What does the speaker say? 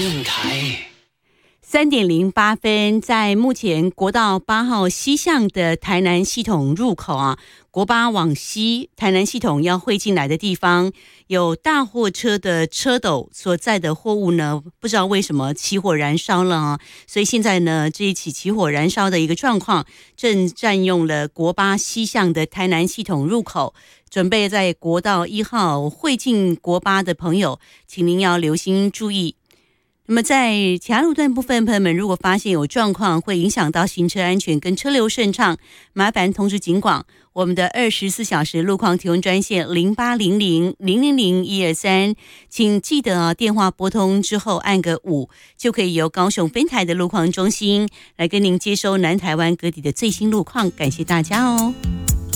电台。 3:08，在目前国道8号西向的台南系统入口啊，国八往西台南系统要汇进来的地方，有大货车的车斗所在的货物呢，不知道为什么起火燃烧了啊，所以现在呢，这一起起火燃烧的一个状况，正占用了国八西向的台南系统入口。准备在国道1号汇进国八的朋友，请您要留心注意。那么在其他路段部分，朋友们如果发现有状况会影响到行车安全跟车流顺畅，麻烦通知警广我们的24小时路况提供专线0800000123，请记得电话拨通之后按个5，就可以由高雄分台的路况中心来跟您接收南台湾各地的最新路况。感谢大家哦。